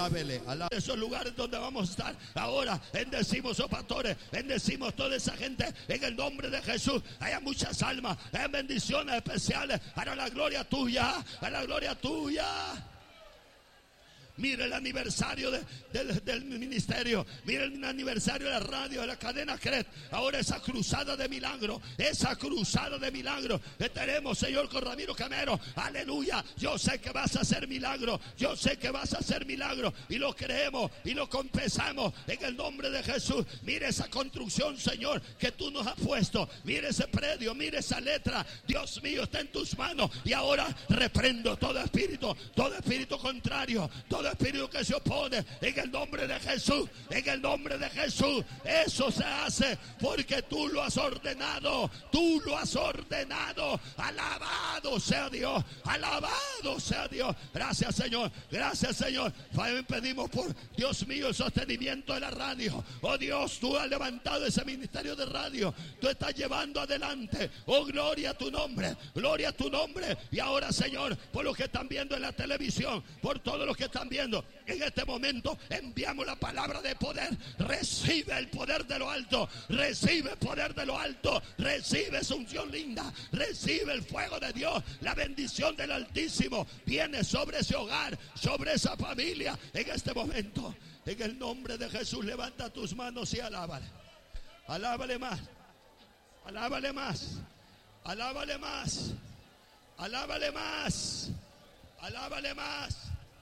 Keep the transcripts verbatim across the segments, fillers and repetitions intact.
Alábele, alábele. Esos lugares donde vamos a estar ahora, bendecimos, oh pastores, bendecimos toda esa gente en el nombre de Jesús. Haya muchas almas, hay bendiciones especiales para la gloria tuya, a la gloria tuya. Mire el aniversario de, de, del ministerio. Mire el aniversario de la radio, de la cadena C R E T. Ahora esa cruzada de milagro, esa cruzada de milagro que tenemos, Señor, con Ramiro Camero. Aleluya. Yo sé que vas a hacer milagro. Yo sé que vas a hacer milagro. Y lo creemos y lo confesamos en el nombre de Jesús. Mire esa construcción, Señor, que tú nos has puesto. Mire ese predio, mire esa letra. Dios mío, está en tus manos. Y ahora reprendo todo espíritu, todo espíritu contrario, todo espíritu que se opone en el nombre de Jesús, en el nombre de Jesús. Eso se hace porque tú lo has ordenado, tú lo has ordenado. Alabado sea Dios, alabado sea Dios. Gracias, Señor, gracias, Señor. Pedimos por, Dios mío, el sostenimiento de la radio. Oh Dios, tú has levantado ese ministerio de radio, tú estás llevando adelante. Oh, gloria a tu nombre, gloria a tu nombre. Y ahora, Señor, por los que están viendo en la televisión, por todos los que están viendo en este momento, enviamos la palabra de poder. Recibe el poder de lo alto, recibe el poder de lo alto, recibe su unción linda, recibe el fuego de Dios. La bendición del Altísimo viene sobre ese hogar, sobre esa familia en este momento. En el nombre de Jesús, levanta tus manos y alábale, alábale más, alábale más, alábale más, alábale más, alábale más.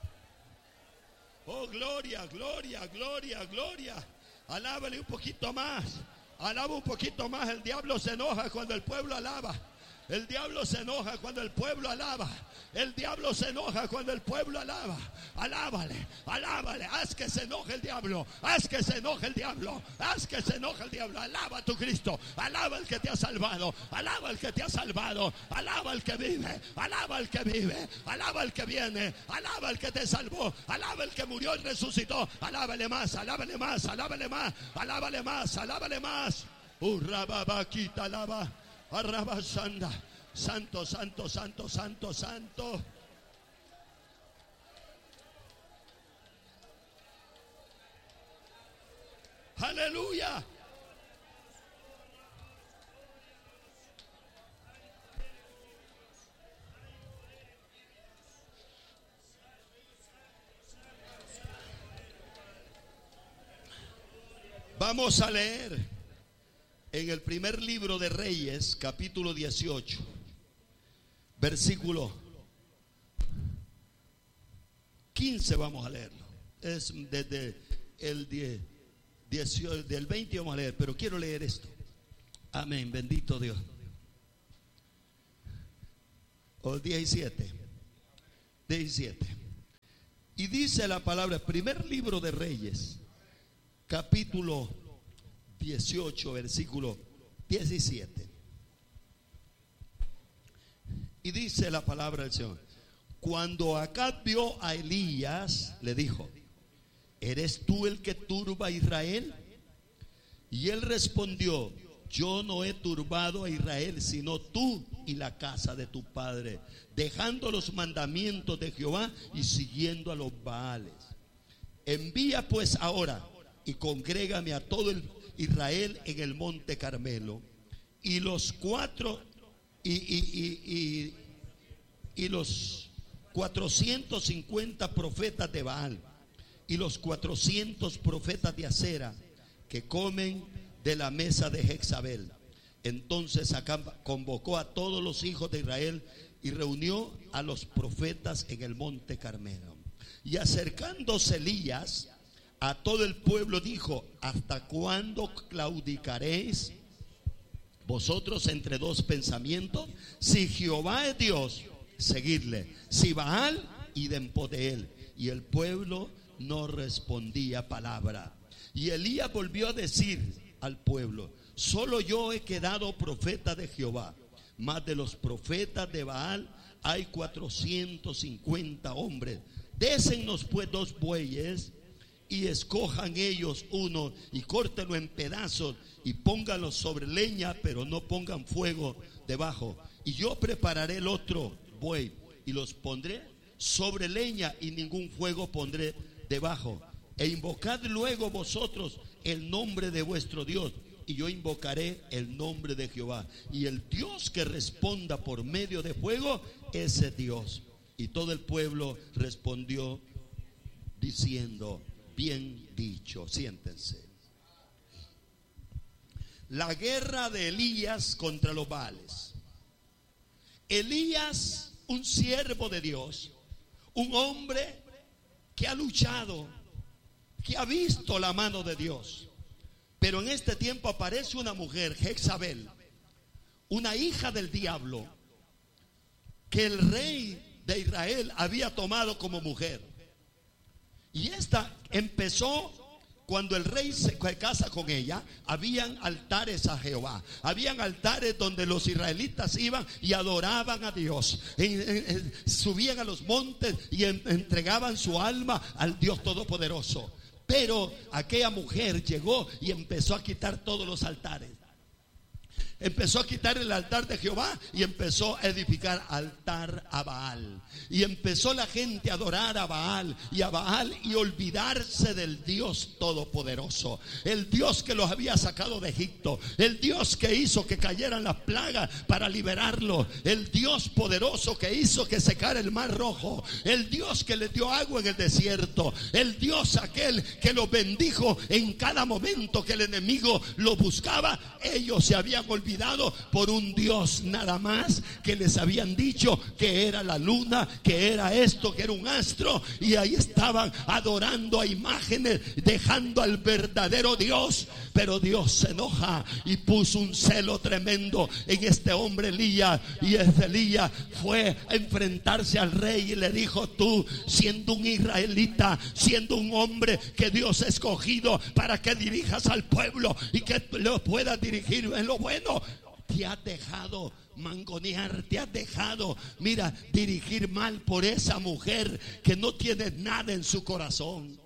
Oh, gloria, gloria, gloria, gloria. Alábale un poquito más. Alaba un poquito más. El diablo se enoja cuando el pueblo alaba. El diablo se enoja cuando el pueblo alaba. El diablo se enoja cuando el pueblo alaba. Alábale, alábale. Haz que se enoje el diablo. Haz que se enoje el diablo. Haz que se enoje el diablo. Alaba a tu Cristo. Alaba al que te ha salvado. Alaba al que te ha salvado. Alaba al que vive. Alaba al que vive. Alaba al que viene. Alaba al que te salvó. Alaba al que murió y resucitó. Alábale más, alábale más, alábale más. Alábale más, alábale más. Urrababaquita alaba. Arrabasanda. Santo, santo, santo, santo, santo. Aleluya. Vamos a leer en el primer libro de Reyes, capítulo dieciocho, versículo quince. Vamos a leerlo. Es desde el diez, dieciocho, del veinte vamos a leer, pero quiero leer esto. Amén, bendito Dios. O diecisiete. diecisiete. Y dice la palabra, primer libro de Reyes, capítulo dieciocho, versículo diecisiete. Y dice la palabra del Señor: cuando Acab vio a Elías, le dijo: ¿eres tú el que turba a Israel? Y él respondió: yo no he turbado a Israel, sino tú y la casa de tu padre, dejando los mandamientos de Jehová y siguiendo a los Baales. Envía pues ahora y congrégame a todo el Israel en el monte Carmelo. Y los cuatro y, y, y, y, y los cuatrocientos cincuenta profetas de Baal y los cuatrocientos profetas de Acera que comen de la mesa de Jezabel. Entonces Acab convocó a todos los hijos de Israel y reunió a los profetas en el monte Carmelo. Y acercándose Elías a todo el pueblo dijo: ¿hasta cuándo claudicaréis vosotros entre dos pensamientos? Si Jehová es Dios, seguidle; si Baal, id en pos de él. Y el pueblo no respondía palabra. Y Elías volvió a decir al pueblo: solo yo he quedado profeta de Jehová, mas de los profetas de Baal hay cuatrocientos cincuenta hombres. Désennos pues dos bueyes y escojan ellos uno y córtenlo en pedazos y pónganlo sobre leña, pero no pongan fuego debajo. Y yo prepararé el otro buey y los pondré sobre leña y ningún fuego pondré debajo, e invocad luego vosotros el nombre de vuestro Dios, y yo invocaré el nombre de Jehová, y el Dios que responda por medio de fuego, ese Dios. Y todo el pueblo respondió diciendo: bien dicho. Siéntense. La guerra de Elías contra los Baales. Elías, un siervo de Dios, un hombre que ha luchado, que ha visto la mano de Dios. Pero en este tiempo aparece una mujer, Jezabel, una hija del diablo, que el rey de Israel había tomado como mujer. Y esta empezó cuando el rey se casa con ella. Habían altares a Jehová, habían altares donde los israelitas iban y adoraban a Dios, en, en, en, subían a los montes y en, entregaban su alma al Dios Todopoderoso. Pero aquella mujer llegó y empezó a quitar todos los altares. Empezó a quitar el altar de Jehová y empezó a edificar altar a Baal. Y empezó la gente a adorar a Baal y a Baal y olvidarse del Dios Todopoderoso, el Dios que los había sacado de Egipto, el Dios que hizo que cayeran las plagas para liberarlos, el Dios poderoso que hizo que secara el mar rojo, el Dios que les dio agua en el desierto, el Dios aquel que los bendijo en cada momento que el enemigo los buscaba. Ellos se habían olvidado por un Dios nada más que les habían dicho que era la luna, que era esto, que era un astro, y ahí estaban adorando a imágenes, dejando al verdadero Dios. Pero Dios se enoja y puso un celo tremendo en este hombre Elías, y ese Elías fue a enfrentarse al rey y le dijo: tú, siendo un israelita, siendo un hombre que Dios ha escogido para que dirijas al pueblo y que lo puedas dirigir en lo bueno, te has dejado mangonear, te has dejado, mira, dirigir mal por esa mujer que no tiene nada en su corazón.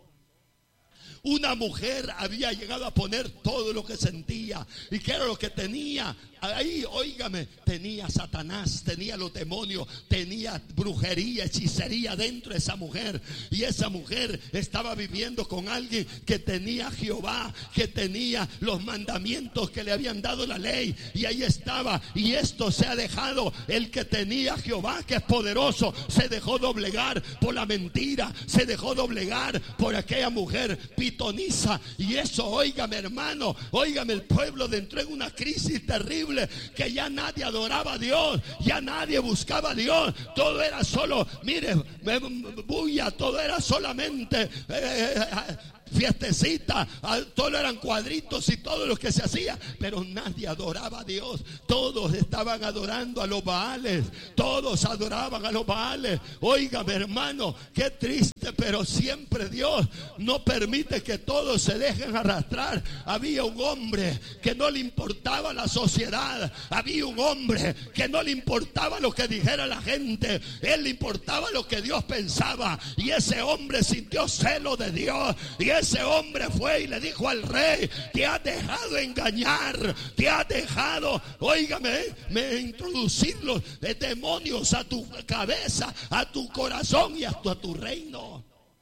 Una mujer había llegado a poner todo lo que sentía. ¿Y qué era lo que tenía? Ahí, óigame, tenía Satanás, tenía los demonios, tenía brujería, hechicería dentro de esa mujer. Y esa mujer estaba viviendo con alguien que tenía Jehová, que tenía los mandamientos que le habían dado la ley. Y ahí estaba. Y esto se ha dejado. El que tenía Jehová, que es poderoso, se dejó doblegar por la mentira, se dejó doblegar por aquella mujer pitoniza. Y eso, óigame, hermano, óigame, el pueblo entró en una crisis terrible, que ya nadie adoraba a Dios, ya nadie buscaba a Dios. Todo era solo, mire, bulla, todo era solamente eh, eh, fiestecita, todo eran cuadritos y todo lo que se hacía, pero nadie adoraba a Dios. Todos estaban adorando a los Baales, todos adoraban a los Baales. Óigame, hermano, qué triste, pero siempre Dios no permite que todos se dejen arrastrar. Había un hombre que no le importaba la sociedad, había un hombre que no le importaba lo que dijera la gente, él le importaba lo que Dios pensaba, y ese hombre sintió celo de Dios. Y ese hombre fue y le dijo al rey: te has dejado engañar, te has dejado, óigame, me introducir los demonios a tu cabeza, a tu corazón y a tu, a tu reino.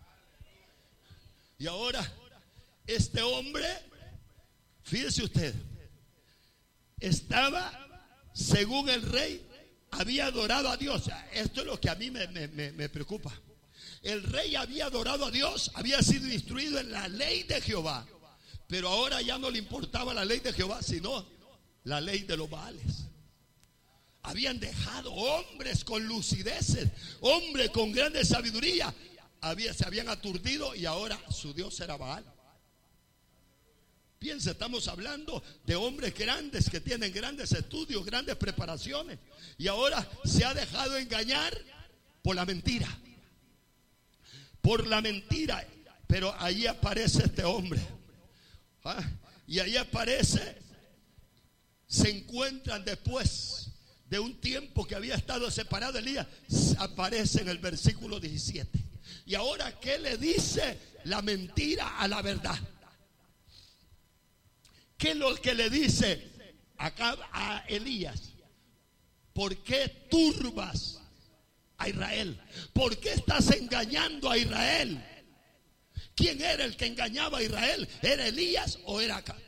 Y ahora este hombre, fíjese usted, estaba, según el rey, había adorado a Dios. Esto es lo que a mí me, me, me, me preocupa. El rey había adorado a Dios, había sido instruido en la ley de Jehová, pero ahora ya no le importaba la ley de Jehová, sino la ley de los Baales. Habían dejado hombres con lucideces, hombres con grande sabiduría, había, se habían aturdido, y ahora su Dios era Baal. Piensa, estamos hablando de hombres grandes que tienen grandes estudios, grandes preparaciones, y ahora se ha dejado engañar por la mentira. Por la mentira. Pero ahí aparece este hombre, ¿ah? Y ahí aparece, se encuentran después de un tiempo que había estado separado Elías, aparece en el versículo diecisiete. Y ahora, ¿qué le dice la mentira a la verdad? ¿Qué es lo que le dice acá a Elías? ¿Por qué turbas a Israel? ¿Por qué estás engañando a Israel? ¿Quién era el que engañaba a Israel? ¿Era Elías o era Acab?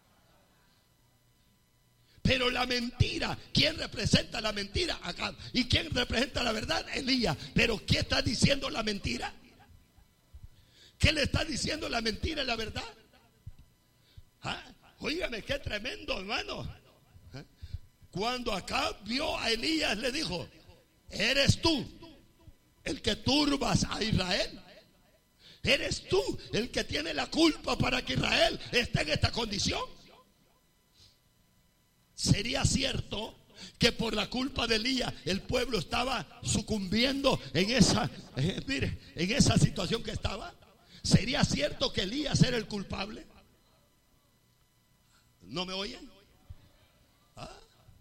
Pero la mentira, ¿quién representa la mentira? Acab. ¿Y quién representa la verdad? Elías. Pero ¿qué está diciendo la mentira? ¿Qué le está diciendo la mentira y la verdad? ¿Ah? Óigame, qué tremendo, hermano. ¿Ah? Cuando Acab vio a Elías, le dijo: ¿eres tú el que turbas a Israel? ¿Eres tú el que tiene la culpa para que Israel esté en esta condición? ¿Sería cierto que por la culpa de Elías el pueblo estaba sucumbiendo en esa, eh, mire, en esa situación que estaba? ¿Sería cierto que Elías era el culpable? ¿No me oyen? ¿Ah?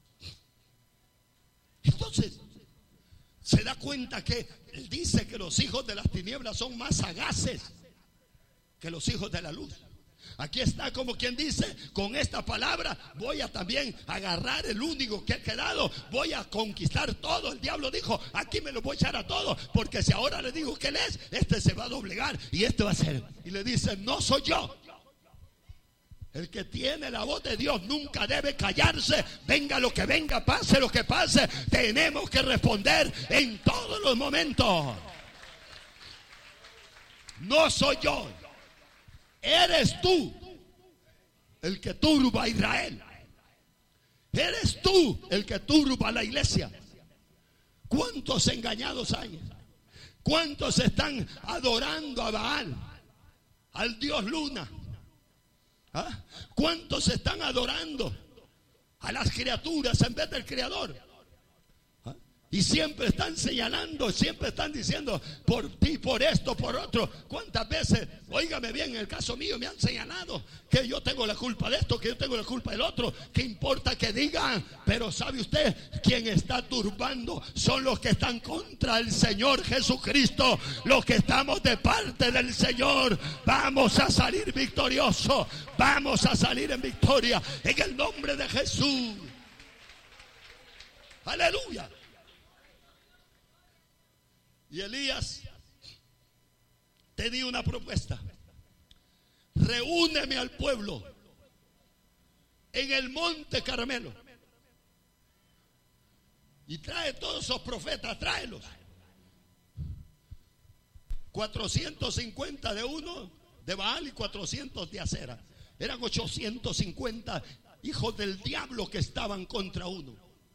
Entonces, se da cuenta que él dice que los hijos de las tinieblas son más sagaces que los hijos de la luz. Aquí está como quien dice: con esta palabra voy a también agarrar el único que ha quedado, voy a conquistar todo. El diablo dijo: aquí me lo voy a echar a todos, porque si ahora le digo que él es, este se va a doblegar y este va a ser. Y le dice: no soy yo. El que tiene la voz de Dios nunca debe callarse. Venga lo que venga, pase lo que pase, tenemos que responder en todos los momentos. No soy yo. Eres tú el que turba a Israel. Eres tú el que turba a la iglesia. ¿Cuántos engañados hay? ¿Cuántos están adorando a Baal, al dios Luna? ¿Ah? ¿Cuántos están adorando a las criaturas en vez del Creador? ¿Ah? Y siempre están señalando, siempre están diciendo: por ti, por esto, por otro. ¿Cuántas veces, óigame bien, en el caso mío me han señalado que yo tengo la culpa de esto, que yo tengo la culpa del otro? ¿Qué importa que digan? Pero ¿sabe usted? Quien está turbando son los que están contra el Señor Jesucristo. Los que estamos de parte del Señor vamos a salir victoriosos. Vamos a salir en victoria en el nombre de Jesús. Aleluya. Y Elías tenía una propuesta: reúneme al pueblo en el monte Carmelo y trae todos esos profetas, tráelos. cuatrocientos cincuenta de uno de Baal y cuatrocientos de Acera. Eran ochocientos cincuenta hijos del diablo que estaban contra uno.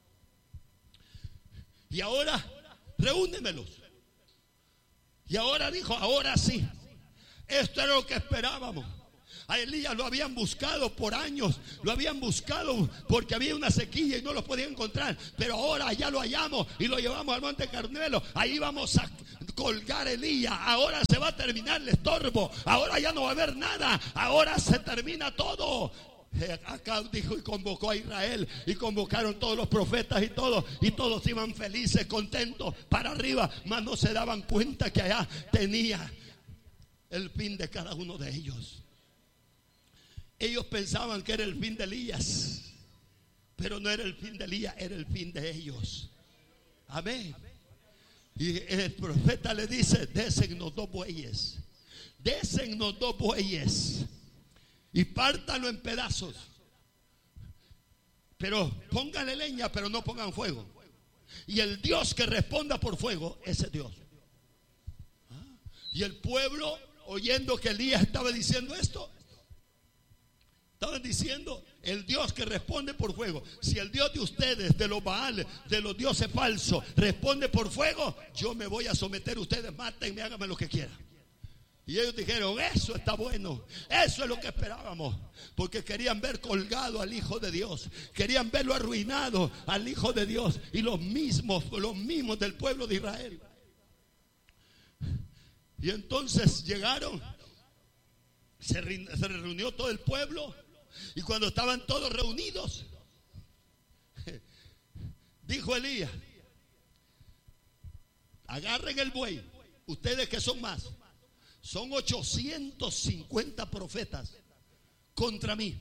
Y ahora, reúnemelos. Y ahora dijo: ahora sí, esto era lo que esperábamos. A Elías lo habían buscado por años, lo habían buscado porque había una sequía y no lo podían encontrar. Pero ahora ya lo hallamos y lo llevamos al monte Carmelo. Ahí vamos a colgar a Elías. Ahora se va a terminar el estorbo. Ahora ya no va a haber nada. Ahora se termina todo. Acab dijo y convocó a Israel, y convocaron todos los profetas y todos, y todos iban felices, contentos para arriba, mas no se daban cuenta que allá tenía el fin de cada uno de ellos. Ellos pensaban que era el fin de Elías, pero no era el fin de Elías, era el fin de ellos. Amén. Y el profeta le dice: désennos dos bueyes, désennos dos bueyes y pártalo en pedazos, pero pónganle leña, pero no pongan fuego. Y el Dios que responda por fuego, ese Dios. ¿Ah? Y el pueblo, oyendo que Elías estaba diciendo esto, estaban diciendo: el Dios que responde por fuego. Si el Dios de ustedes, de los Baales, de los dioses falsos, responde por fuego, yo me voy a someter a ustedes, mátenme, háganme lo que quieran. Y ellos dijeron: eso está bueno, eso es lo que esperábamos, porque querían ver colgado al Hijo de Dios, querían verlo arruinado al Hijo de Dios. Y los mismos, los mismos del pueblo de Israel. Y entonces llegaron, se reunió todo el pueblo, y cuando estaban todos reunidos, dijo Elías: agarren el buey, ustedes que son más. Son ochocientos cincuenta profetas contra mí.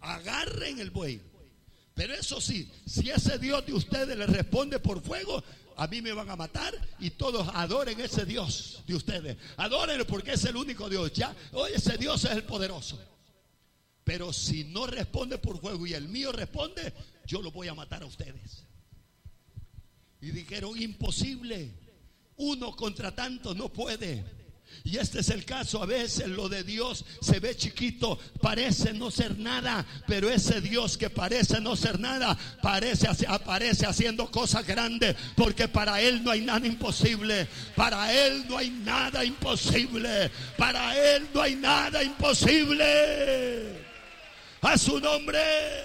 Agarren el buey. Pero eso sí, si ese Dios de ustedes le responde por fuego, a mí me van a matar y todos adoren ese Dios de ustedes. Adórenlo porque es el único Dios. Ya, hoy ese Dios es el poderoso. Pero si no responde por fuego y el mío responde, yo lo voy a matar a ustedes. Y dijeron, imposible. Uno contra tanto no puede. Y este es el caso. A veces lo de Dios se ve chiquito, parece no ser nada, pero ese Dios que parece no ser nada, parece, aparece haciendo cosas grandes, porque para Él no hay nada imposible. Para Él no hay nada imposible. Para Él no hay nada imposible. A su nombre.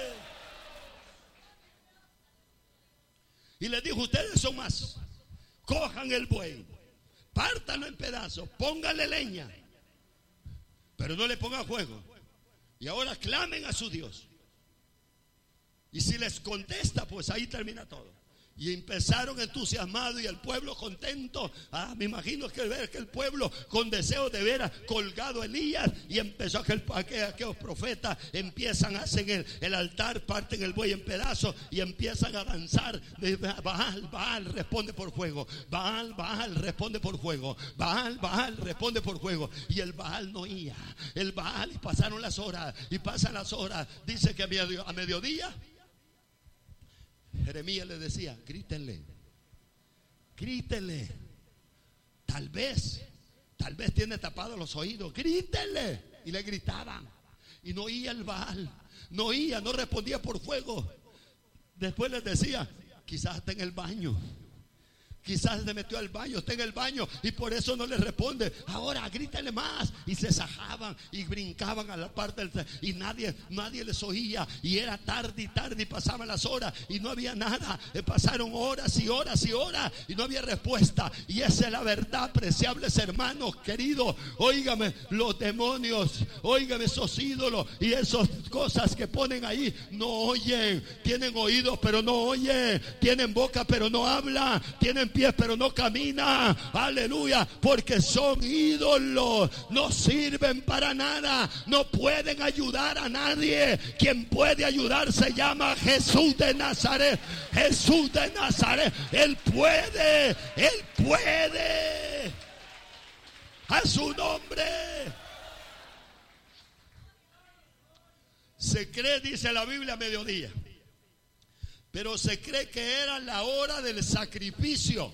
Y les dijo, ustedes son más. Cojan el buey, pártanlo en pedazos, pónganle leña, pero no le pongan fuego. Y ahora clamen a su Dios. Y si les contesta, pues ahí termina todo. Y empezaron entusiasmados y el pueblo contento. Ah, me imagino que ver que el pueblo con deseo de ver colgado a Elías. Y empezó aquel, aquel, aquellos profetas empiezan, hacen el, el altar, parten el buey en pedazos y empiezan a danzar. Baal, Baal, responde por fuego. Baal, Baal, responde por fuego. Baal, Baal, responde por fuego. Y el Baal no oía. El Baal, y pasaron las horas. Y pasan las horas. Dice que a mediodía Jeremías le decía, grítenle, grítenle. Tal vez, tal vez tiene tapados los oídos, grítenle. Y le gritaban. Y no oía el Baal, no oía, no respondía por fuego. Después les decía, quizás está en el baño. Quizás se metió al baño, está en el baño y por eso no le responde. Ahora grítale más. Y se sajaban y brincaban a la parte del, y nadie, nadie les oía. Y era tarde y tarde y pasaban las horas y no había nada. Pasaron horas y horas y horas y no había respuesta. Y esa es la verdad, apreciables hermanos queridos. Óigame, los demonios, óigame, esos ídolos y esas cosas que ponen ahí no oyen. Tienen oídos pero no oyen. Tienen boca pero no hablan. Tienen pies pero no camina, aleluya, porque son ídolos, no sirven para nada, no pueden ayudar a nadie. Quien puede ayudar se llama Jesús de Nazaret. Jesús de Nazaret, Él puede, Él puede. A su nombre. Se cree, dice la Biblia, a mediodía. Pero se cree que era la hora del sacrificio.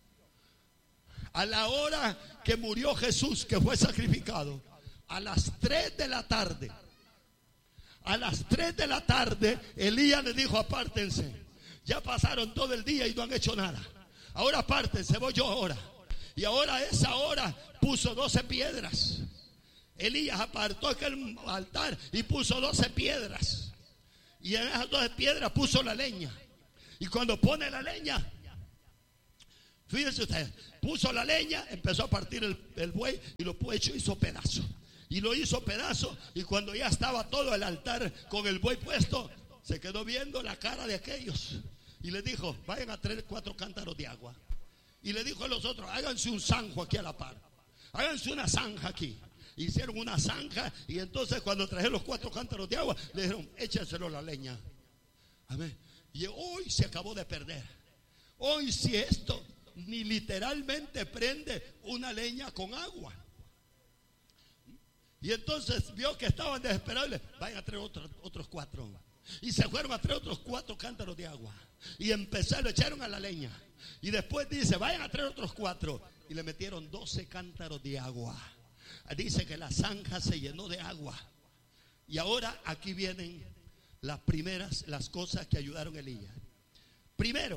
A la hora que murió Jesús, que fue sacrificado. A las tres de la tarde. A las tres de la tarde, Elías le dijo, apártense. Ya pasaron todo el día y no han hecho nada. Ahora apártense, voy yo ahora. Y ahora a esa hora puso doce piedras. Elías apartó aquel altar y puso doce piedras. Y en esas dos piedras puso la leña. Y cuando pone la leña, fíjense ustedes, puso la leña, empezó a partir el, el buey y lo hecho hizo pedazos. Y lo hizo pedazos. Y cuando ya estaba todo el altar con el buey puesto, se quedó viendo la cara de aquellos. Y le dijo, vayan a traer cuatro cántaros de agua. Y le dijo a los otros, háganse un zanjo aquí a la par. Háganse una zanja aquí. Hicieron una zanja y entonces cuando trajeron los cuatro cántaros de agua le dijeron, échenselo la leña. Amén. Y hoy se acabó de perder. Hoy si esto ni literalmente prende una leña con agua. Y entonces vio que estaban desesperados y le, vayan a traer otro, otros cuatro. Y se fueron a traer otros cuatro cántaros de agua. Y empezaron, echaron a la leña. Y después dice, vayan a traer otros cuatro. Y le metieron doce cántaros de agua. Dice que la zanja se llenó de agua. Y ahora aquí vienen las primeras, las cosas que ayudaron a Elías. Primero,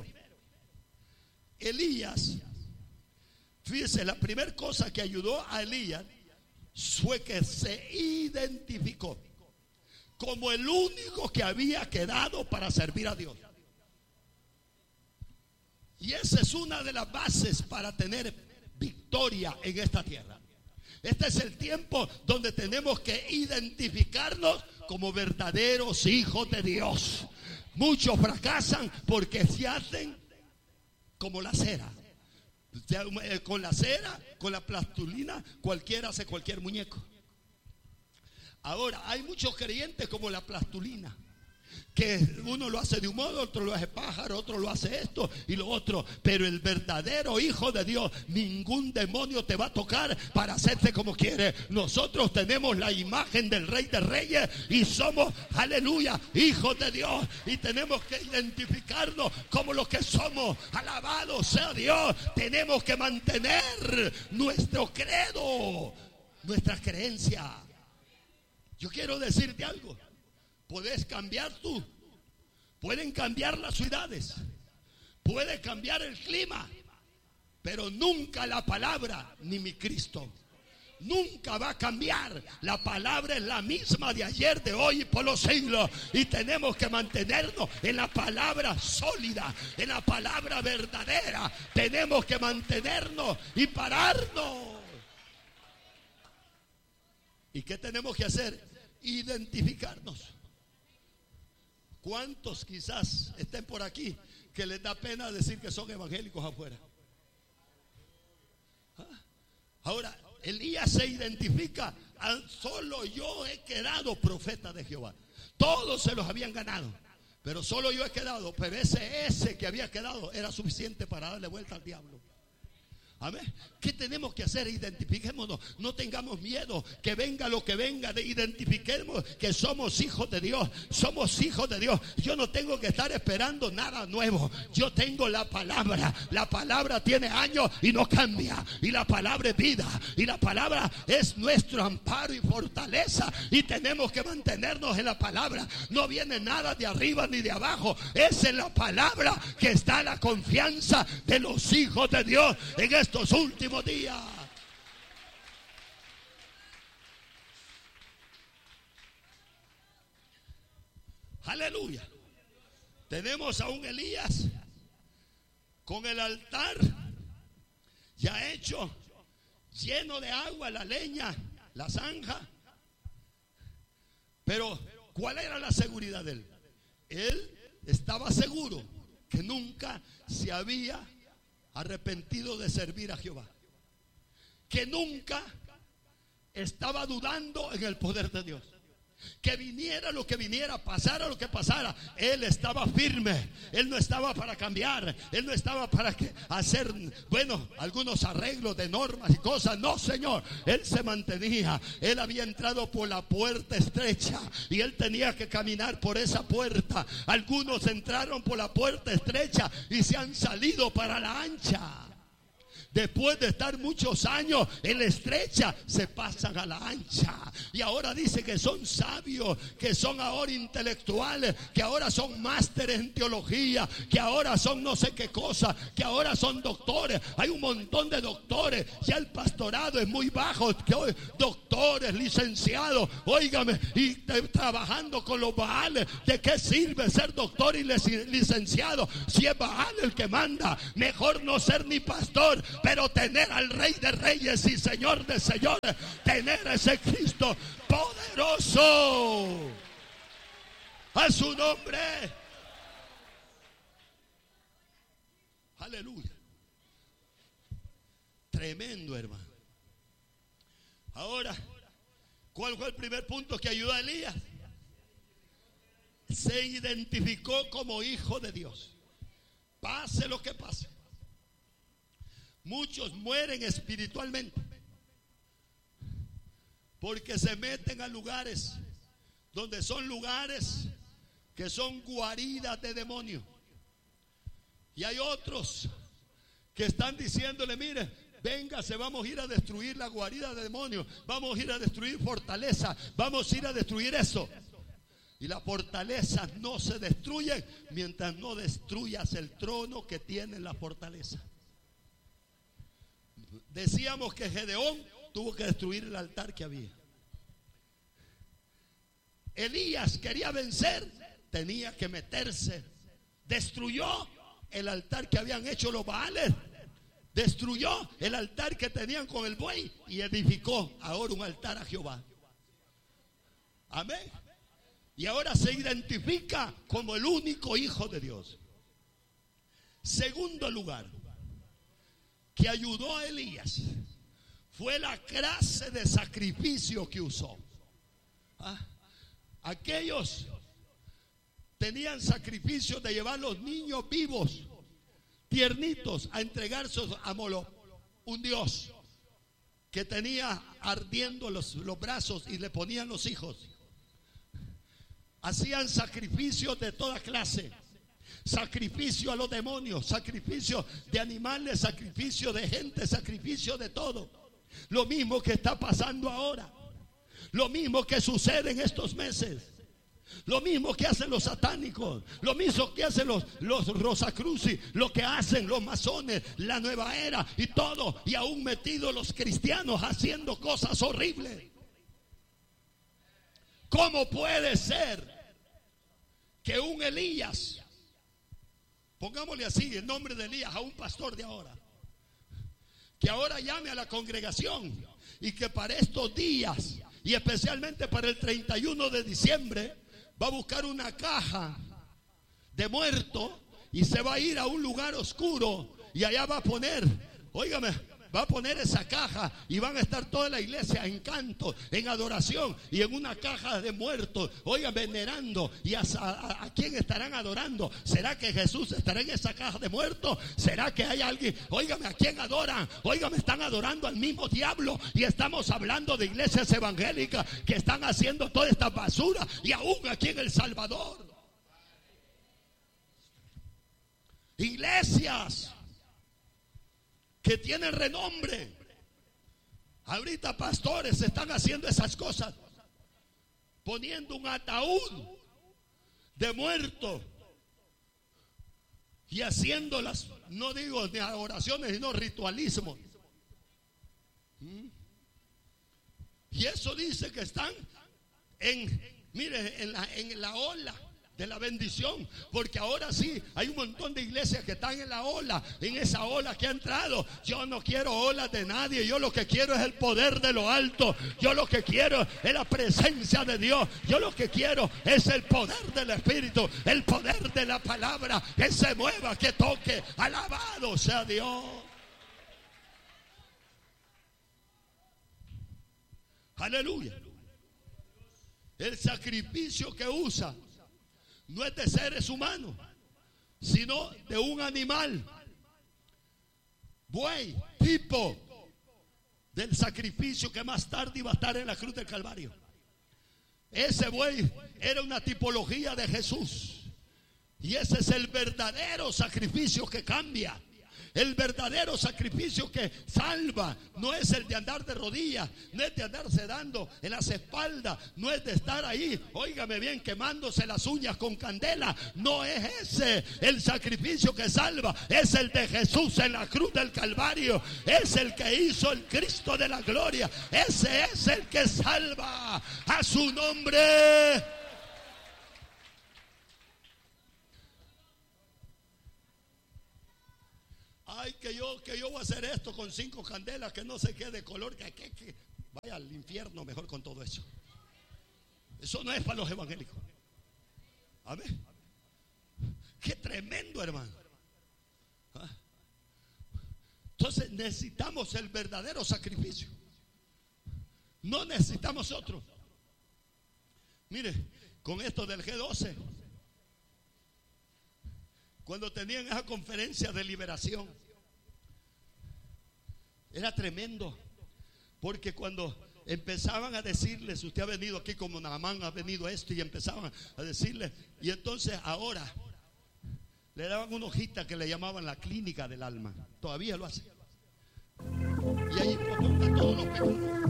Elías, fíjese, la primera cosa que ayudó a Elías fue que se identificó como el único que había quedado para servir a Dios. Y esa es una de las bases para tener victoria en esta tierra. Este es el tiempo donde tenemos que identificarnos como verdaderos hijos de Dios. Muchos fracasan porque se hacen como la cera. Con la cera, con la plastilina, cualquiera hace cualquier muñeco. Ahora, hay muchos creyentes como la plastilina. Que uno lo hace de un modo, otro lo hace pájaro, otro lo hace esto y lo otro. Pero el verdadero hijo de Dios, ningún demonio te va a tocar para hacerte como quiere. Nosotros tenemos la imagen del Rey de Reyes y somos, aleluya, hijos de Dios. Y tenemos que identificarnos como los que somos. Alabado sea Dios. Tenemos que mantener nuestro credo, nuestra creencia. Yo quiero decirte algo. Puedes cambiar tú, pueden cambiar las ciudades, puede cambiar el clima, pero nunca la palabra ni mi Cristo. Nunca va a cambiar. La palabra es la misma de ayer, de hoy y por los siglos. Y tenemos que mantenernos en la palabra sólida, en la palabra verdadera. Tenemos que mantenernos y pararnos. ¿Y qué tenemos que hacer? Identificarnos. ¿Cuántos quizás estén por aquí que les da pena decir que son evangélicos afuera? ¿Ah? Ahora, Elías se identifica. Solo yo he quedado profeta de Jehová. Todos se los habían ganado, pero solo yo he quedado. Pero ese ese que había quedado era suficiente para darle vuelta al diablo. Amén. ¿Qué tenemos que hacer? Identifiquémonos. No tengamos miedo. Que venga lo que venga. De identifiquemos que somos hijos de Dios. Somos hijos de Dios. Yo no tengo que estar esperando nada nuevo. Yo tengo la palabra. La palabra tiene años y no cambia. Y la palabra es vida. Y la palabra es nuestro amparo y fortaleza. Y tenemos que mantenernos en la palabra. No viene nada de arriba ni de abajo. Es en la palabra que está la confianza de los hijos de Dios en estos últimos días. Aleluya. Tenemos a un Elías con el altar ya hecho, lleno de agua, la leña, la zanja. Pero ¿cuál era la seguridad de él? Él estaba seguro que nunca se había arrepentido de servir a Jehová, que nunca estaba dudando en el poder de Dios, que viniera lo que viniera, pasara lo que pasara, él estaba firme. Él no estaba para cambiar, él no estaba para que hacer, bueno, algunos arreglos de normas y cosas. No, Señor, él se mantenía. Él había entrado por la puerta estrecha y él tenía que caminar por esa puerta. Algunos entraron por la puerta estrecha y se han salido para la ancha. Después de estar muchos años en la estrecha, se pasan a la ancha. Y ahora dice que son sabios, que son ahora intelectuales, que ahora son másteres en teología, que ahora son no sé qué cosa, que ahora son doctores. Hay un montón de doctores. Ya el pastorado es muy bajo. Que hoy, doctores, licenciados, óigame, y te, trabajando con los Baales. ¿De qué sirve ser doctor y licenciado si es Baal el que manda? Mejor no ser ni pastor, pero tener al Rey de Reyes y Señor de Señores, tener a ese Cristo poderoso. A su nombre. Aleluya. Tremendo, hermano. Ahora, ¿cuál fue el primer punto que ayudó a Elías? Se identificó como hijo de Dios. Pase lo que pase. Muchos mueren espiritualmente porque se meten a lugares donde son lugares que son guaridas de demonios. Y hay otros que están diciéndole: mire, véngase, vamos a ir a destruir la guarida de demonios, vamos a ir a destruir fortaleza, vamos a ir a destruir eso. Y las fortalezas no se destruyen mientras no destruyas el trono que tiene la fortaleza. Decíamos que Gedeón tuvo que destruir el altar que había. Elías quería vencer, tenía que meterse. Destruyó el altar que habían hecho los Baales. Destruyó el altar que tenían con el buey y edificó ahora un altar a Jehová. Amén. Y ahora se identifica como el único hijo de Dios. Segundo lugar que ayudó a Elías fue la clase de sacrificio que usó. ¿Ah? Aquellos tenían sacrificios de llevar los niños vivos, tiernitos, a entregarse a Moloch, un dios que tenía ardiendo los, los brazos, y le ponían los hijos. Hacían sacrificios de toda clase. Sacrificio a los demonios, sacrificio de animales, sacrificio de gente, sacrificio de todo. Lo mismo que está pasando ahora. Lo mismo que sucede en estos meses. Lo mismo que hacen los satánicos, lo mismo que hacen los, los Rosacrucis, lo que hacen los masones, la nueva era y todo. Y aún metidos los cristianos haciendo cosas horribles. ¿Cómo puede ser que un Elías, pongámosle así el nombre de Elías a un pastor de ahora, que ahora llame a la congregación y que para estos días y especialmente para el treinta y uno de diciembre va a buscar una caja de muerto y se va a ir a un lugar oscuro y allá va a poner, óigame, va a poner esa caja y van a estar toda la iglesia en canto, en adoración y en una caja de muertos, oigan, venerando? ¿Y a, a, a quién estarán adorando? ¿Será que Jesús estará en esa caja de muertos? ¿Será que hay alguien? Óigame, ¿a quién adoran? Óigame, están adorando al mismo diablo. Y estamos hablando de iglesias evangélicas que están haciendo toda esta basura, y aún aquí en El Salvador. Iglesias que tienen renombre. Ahorita pastores están haciendo esas cosas, poniendo un ataúd de muertos y haciéndolas, no digo ni oraciones, sino ritualismo. ¿Mm? Y eso dice que están en, mire, en la, en la ola de la bendición, porque ahora sí hay un montón de iglesias que están en la ola, en esa ola que ha entrado. Yo no quiero olas de nadie, yo lo que quiero es el poder de lo alto, yo lo que quiero es la presencia de Dios, yo lo que quiero es el poder del Espíritu, el poder de la palabra, que se mueva, que toque. Alabado sea Dios. Aleluya. El sacrificio que usa no es de seres humanos, sino de un animal, buey, tipo del sacrificio que más tarde iba a estar en la cruz del Calvario. Ese buey era una tipología de Jesús, y ese es el verdadero sacrificio que cambia. El verdadero sacrificio que salva no es el de andar de rodillas, no es de andarse dando en las espaldas, no es de estar ahí, óigame bien, quemándose las uñas con candela. No es ese el sacrificio que salva, es el de Jesús en la cruz del Calvario. Es el que hizo el Cristo de la gloria. Ese es el que salva. A su nombre. Ay, que yo, que yo voy a hacer esto con cinco candelas, que no sé qué de color, que, que, que vaya al infierno mejor con todo eso. Eso no es para los evangélicos. Amén. Qué tremendo, hermano. ¿Ah? Entonces necesitamos el verdadero sacrificio. No necesitamos otro. Mire, con esto del G doce, cuando tenían esa conferencia de liberación, era tremendo, porque cuando empezaban a decirles, usted ha venido aquí como Naamán, ha venido esto, y empezaban a decirles, y entonces ahora le daban una hojita que le llamaban la clínica del alma, todavía lo hacen, y ahí apuntan todos los pecados.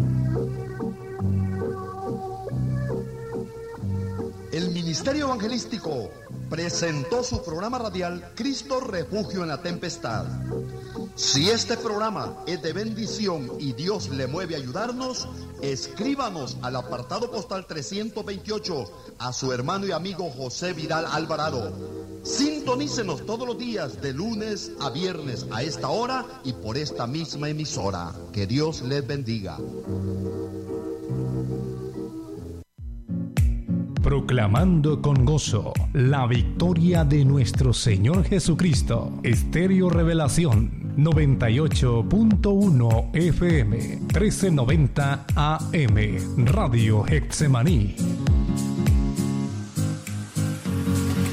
El Ministerio Evangelístico presentó su programa radial Cristo Refugio en la Tempestad. Si este programa es de bendición y Dios le mueve a ayudarnos, escríbanos al apartado postal trescientos veintiocho a su hermano y amigo José Vidal Alvarado. Sintonícenos todos los días de lunes a viernes a esta hora y por esta misma emisora. Que Dios les bendiga. Proclamando con gozo la victoria de nuestro Señor Jesucristo. Estéreo Revelación noventa y ocho punto uno F M, trece noventa A M, Radio Getsemaní.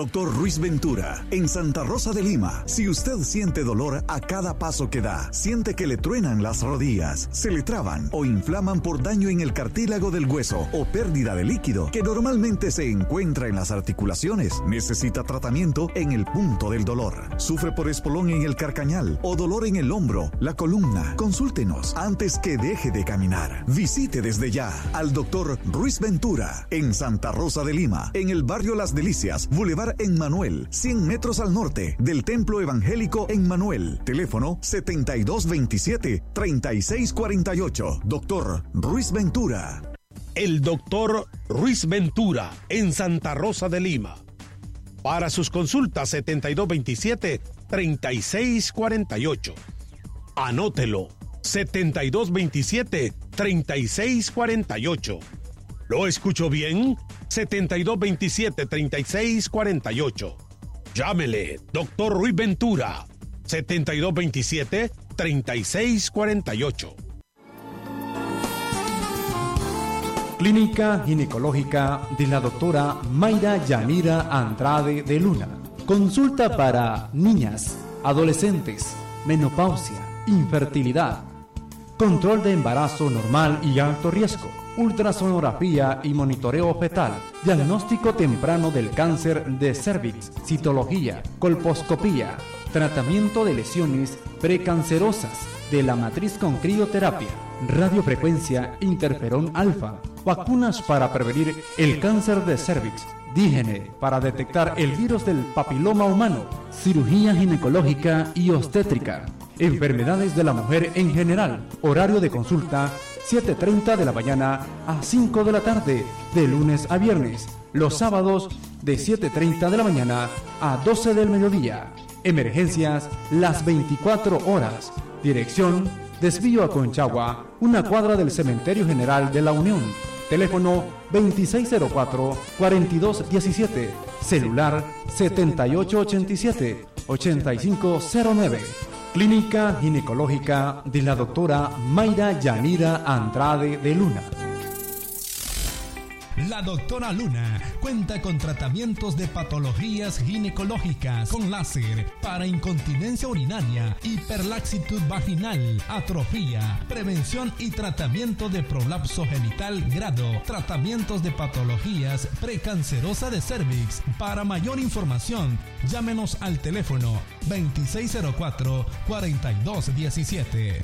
Doctor Ruiz Ventura, en Santa Rosa de Lima. Si usted siente dolor a cada paso que da, siente que le truenan las rodillas, se le traban o inflaman por daño en el cartílago del hueso o pérdida de líquido que normalmente se encuentra en las articulaciones, necesita tratamiento en el punto del dolor. Sufre por espolón en el carcañal o dolor en el hombro, la columna. Consúltenos antes que deje de caminar. Visite desde ya al Doctor Ruiz Ventura en Santa Rosa de Lima, en el barrio Las Delicias, Boulevard Emmanuel, cien metros al norte del Templo Evangélico Emmanuel. Teléfono setenta y dos veintisiete, treinta y seis cuarenta y ocho. Doctor Ruiz Ventura. El Doctor Ruiz Ventura en Santa Rosa de Lima. Para sus consultas, setenta y dos veintisiete, treinta y seis cuarenta y ocho. Anótelo, setenta y dos veintisiete, treinta y seis cuarenta y ocho. ¿Lo escucho bien? setenta y dos veintisiete, treinta y seis cuarenta y ocho. Llámele, Doctor Ruiz Ventura, setenta y dos veintisiete, treinta y seis cuarenta y ocho. Clínica Ginecológica de la doctora Mayra Yanira Andrade de Luna. Consulta para niñas, adolescentes, menopausia, infertilidad, control de embarazo normal y alto riesgo, ultrasonografía y monitoreo fetal, diagnóstico temprano del cáncer de cervix, citología, colposcopía, tratamiento de lesiones precancerosas de la matriz con crioterapia, radiofrecuencia, interferón alfa, vacunas para prevenir el cáncer de cervix, dígene para detectar el virus del papiloma humano, cirugía ginecológica y obstétrica, enfermedades de la mujer en general, horario de consulta siete y treinta de la mañana a cinco de la tarde, de lunes a viernes, los sábados de siete y treinta de la mañana a doce del mediodía, emergencias las veinticuatro horas, dirección Desvío a Conchagua, una cuadra del Cementerio General de la Unión. Teléfono veintiséis cero cuatro, cuarenta y dos diecisiete. Celular setenta y ocho ochenta y siete, ochenta y cinco cero nueve. Clínica Ginecológica de la doctora Mayra Yanira Andrade de Luna. La doctora Luna cuenta con tratamientos de patologías ginecológicas con láser para incontinencia urinaria, hiperlaxitud vaginal, atrofía, prevención y tratamiento de prolapso genital grado, tratamientos de patologías precancerosa de cervix. Para mayor información, llámenos al teléfono veintiséis cero cuatro, cuarenta y dos diecisiete.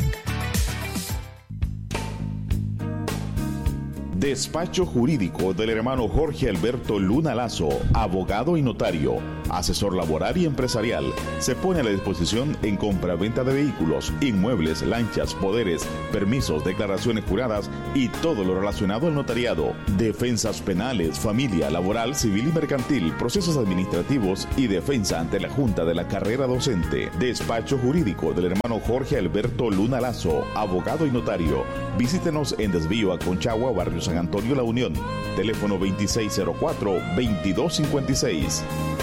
Despacho jurídico del hermano Jorge Alberto Luna Lazo, abogado y notario, asesor laboral y empresarial. Se pone a la disposición en compraventa de vehículos, inmuebles, lanchas, poderes, permisos, declaraciones juradas y todo lo relacionado al notariado. Defensas penales, familia, laboral, civil y mercantil, procesos administrativos y defensa ante la Junta de la Carrera Docente. Despacho jurídico del hermano Jorge Alberto Luna Lazo, abogado y notario. Visítenos en Desvío a Conchagua, Barrio San Antonio, La Unión. Teléfono veintiséis cero cuatro, veintidós cincuenta y seis.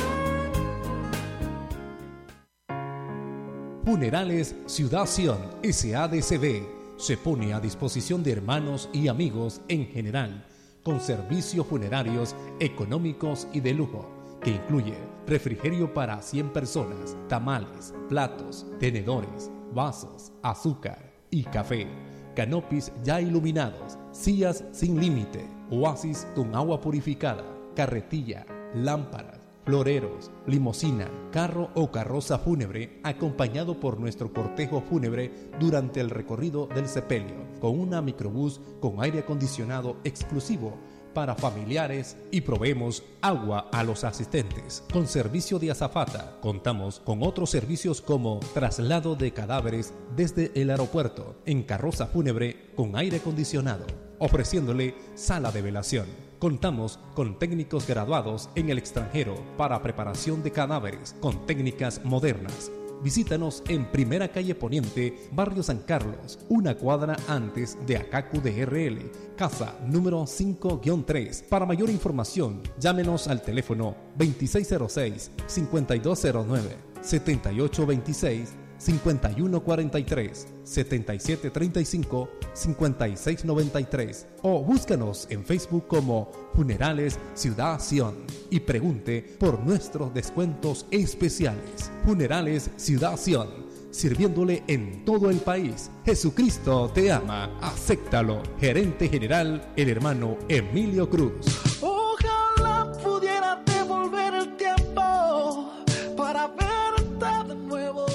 Funerales Ciudad Sion S A D C B se pone a disposición de hermanos y amigos en general, con servicios funerarios económicos y de lujo, que incluye refrigerio para cien personas, tamales, platos, tenedores, vasos, azúcar y café, canopis ya iluminados, sillas sin límite, oasis con agua purificada, carretilla, lámparas, floreros, limosina, carro o carroza fúnebre, acompañado por nuestro cortejo fúnebre durante el recorrido del sepelio, con una microbús con aire acondicionado exclusivo para familiares, y proveemos agua a los asistentes. Con servicio de azafata, contamos con otros servicios como traslado de cadáveres desde el aeropuerto en carroza fúnebre con aire acondicionado, ofreciéndole sala de velación. Contamos con técnicos graduados en el extranjero para preparación de cadáveres con técnicas modernas. Visítanos en Primera Calle Poniente, Barrio San Carlos, una cuadra antes de Acacu D R L, casa número cinco guión tres. Para mayor información, llámenos al teléfono veintiséis cero seis, cincuenta y dos cero nueve, setenta y ocho veintiséis, cincuenta y uno cuarenta y tres, setenta y siete treinta y cinco cincuenta y seis noventa y tres o búscanos en Facebook como Funerales Ciudad Sion y pregunte por nuestros descuentos especiales. Funerales Ciudad Sion, sirviéndole en todo el país. Jesucristo te ama, acéptalo. Gerente general, el hermano Emilio Cruz. Ojalá pudiera devolver el tiempo para verte de nuevo.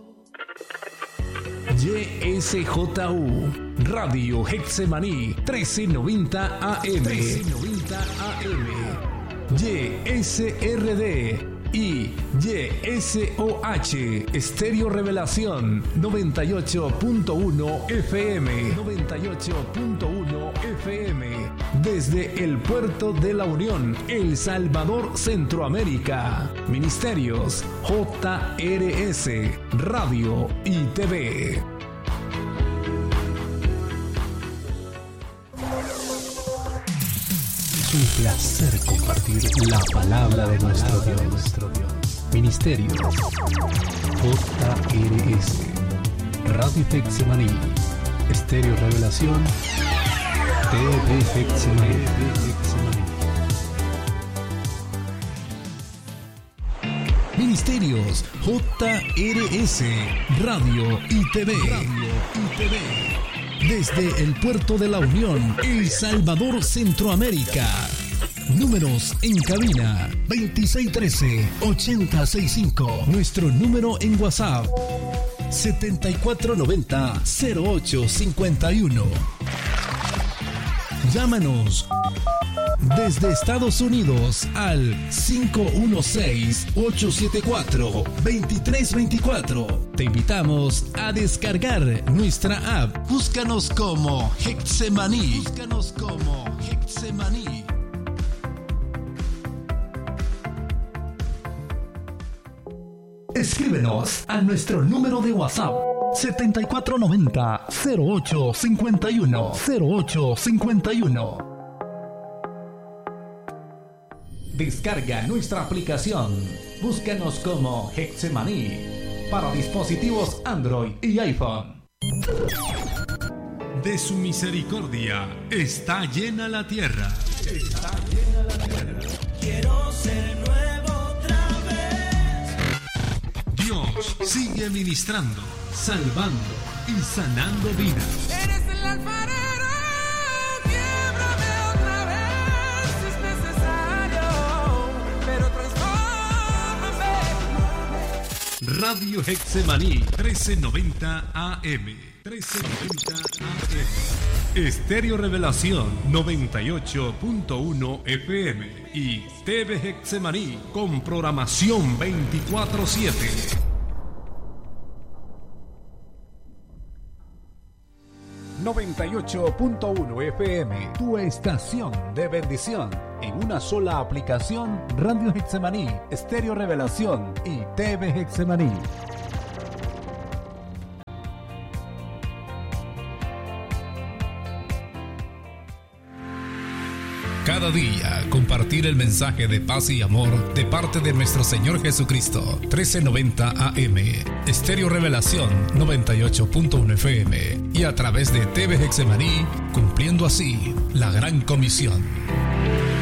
Y S J U Radio Getsemaní trece noventa A M trece noventa A M Y S R D y Y S O H Estéreo Revelación noventa y ocho punto uno F M noventa y ocho punto uno F M desde el Puerto de la Unión, El Salvador, Centroamérica. Ministerios J R S Radio y T V. Es un placer compartir la palabra de nuestro Dios. Nuestro Dios. Ministerios J R S Radio Getsemaní Estéreo Revelación T V Getsemaní. Ministerios J R S Radio y T V. Radio y T V. Desde el Puerto de la Unión, El Salvador, Centroamérica. Números en cabina veintiséis trece ochenta sesenta y cinco. Nuestro número en WhatsApp setenta y cuatro noventa cero ocho cincuenta y uno. Llámanos desde Estados Unidos al cinco uno seis ocho siete cuatro dos tres dos cuatro. Te invitamos a descargar nuestra app. Búscanos como Getsemaní. Búscanos como Getsemaní. Escríbenos a nuestro número de WhatsApp setenta y cuatro noventa cero ocho cincuenta y uno cero ocho cincuenta y uno. Descarga nuestra aplicación. Búscanos como Getsemaní para dispositivos Android y iPhone. De su misericordia está llena la tierra. Está llena la tierra. Quiero ser nuevo otra vez. Dios sigue ministrando, salvando y sanando vidas. Eres el alfarero. Radio Getsemaní trece noventa A M trece noventa A M Estéreo Revelación noventa y ocho punto uno F M y T V Getsemaní con programación veinticuatro siete. noventa y ocho punto uno F M, tu estación de bendición. En una sola aplicación, Radio Getsemaní, Estéreo Revelación y T V Getsemaní. Cada día compartir el mensaje de paz y amor de parte de nuestro Señor Jesucristo. trece noventa A M, Estéreo Revelación noventa y ocho punto uno F M y a través de T V Getsemaní, cumpliendo así la gran comisión.